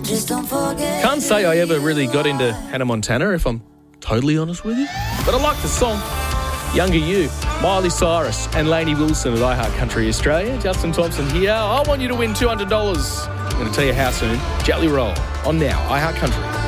Just don't forget. Can't say I ever really got into Hannah Montana, if I'm totally honest with you. But I like the song. Younger You, Miley Cyrus and Lainey Wilson at iHeart Country Australia. Justin Thompson here. I want you to win $200. I'm going to tell you how soon. Jelly Roll on Now, iHeart Country.